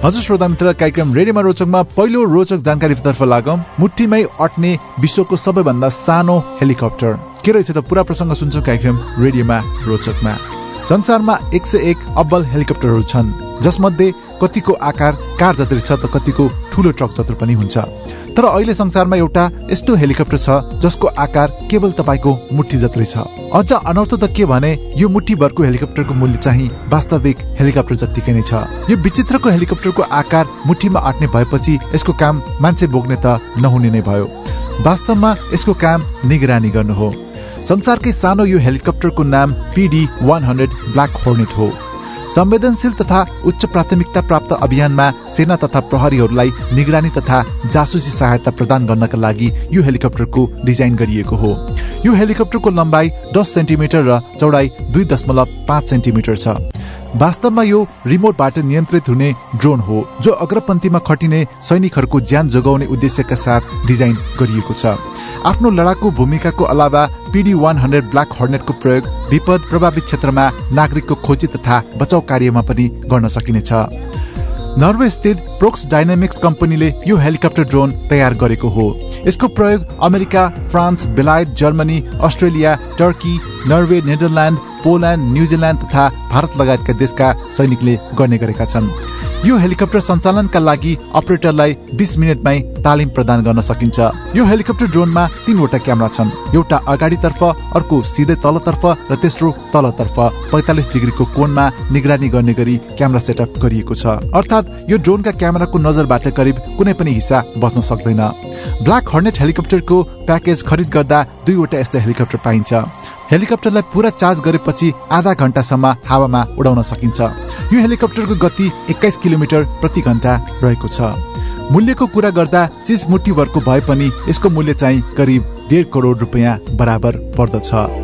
हजुर श्रोता मित्र, कार्यक्रम रेडियोमा रोचकमा पहिलो रोचक जानकारीतर्फ लागौं। मुठीमै अट्ने विश्वको सबैभन्दा सानो हेलिकप्टर के रहेछ त पूरा प्रसंग सुन्छौं कार्यक्रम रेडियोमा रोचकमा। संसारमा 101 अब्बल हेलिकप्टरहरू छन्, जसमध्ये कतिको आकार कार जत्रै छ त कतिको ठूलो ट्रक जत्रो पनि हुन्छ। तर अहिले संसारमा एउटा यस्तो हेलिकप्टर छ जसको आकार केवल तपाईको मुट्ठी जत्रै छ। अझ अनौठो त के भने यो मुट्ठीभरको हेलिकप्टरको मूल्य चाहिँ वास्तविक हेलिकप्टर जत्तिकै नै छ। यो विचित्रको हेलिकप्टरको आकार मुट्ठीमा अट्ने भएपछि यसको काम मान्छे बोक्ने त नहुने नै भयो। वास्तवमा यसको काम निगरानी गर्नु हो। संसारकै सानो यो हेलिकप्टरको नाम PD-100 ब्ल्याक हर्नेट हो। संवेदनशील तथा उच्च प्राथमिकता प्राप्त अभियानमा सेना तथा प्रहरीहरूलाई निगरानी तथा जासुसी सहायता प्रदान गर्नका लागि यो हेलिकप्टरको डिजाइन गरिएको हो। यो हेलिकप्टरको लम्बाइ 10 सेन्टिमिटर र चौडाइ 2.5 सेन्टिमिटर छ। वास्तवमा यो रिमोटबाट नियन्त्रित हुने ड्रोन हो, जो अग्रपन्थीमा खटिने सैनिकहरूको ज्यान जोगाउने उद्देश्यका साथ डिजाइन गरिएको छ। आफ्नो लडाकु भूमिकाको अलावा PD-100 ब्ल्याक हर्नेटको प्रयोग विपद प्रभावित क्षेत्रमा नागरिकको खोजी तथा बचाउ कार्यमा पनि गर्न सकिनेछ। नर्वे स्थित प्रोक्स डायनामिक्स कम्पनीले यो हेलिकप्टर ड्रोन तयार गरेको हो। यसको प्रयोग अमेरिका, फ्रान्स, बेलायत, Germany, Australia, Turkey, Norway, Netherlands, Poland, न्यूजील्यान्ड तथा भारत लगायतका देशका सैनिकले गर्ने गरेका छन्। यो हेलिकप्टर सञ्चालनका लागि अपरेटरलाई 20 मिनेटमै तालिम प्रदान गर्न सकिन्छ। यो हेलिकप्टर ड्रोनमा 3 वटा क्यामेरा छन्, एउटा अगाडितर्फ, अर्को सिधै तलतर्फ र तेस्रो तलतर्फ 45 डिग्रीको कोणमा निगरानी गर्ने गरी क्यामेरा सेटअप गरिएको छ। अर्थात् यो ड्रोनका क्यामेराको नजरबाट करिब कुनै पनि हिस्सा बच्न सक्दैन। ब्ल्याक हर्नेट हेलिकप्टरको प्याकेज खरिद गर्दा 2 वटा यस्ता हेलिकप्टर पाइन्छ। हेलिकप्टरलाई पूरा चार्ज गरेपछि आधा घण्टासम्म हावामा उडाउन सकिन्छ। यो हेलिकप्टरको गति 21 किलोमिटर प्रति घण्टा रहेको छ। मूल्यको कुरा गर्दा चिज मुट्ठीभरको भए पनि यसको मूल्य चाहिँ करिब 1.5 करोड रुपैयाँ बराबर पर्दछ।